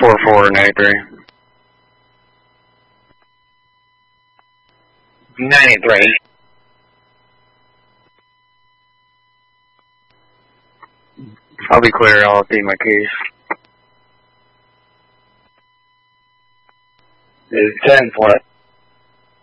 4493. 93. I'll be clear, I'll see my keys. It's 10 flat.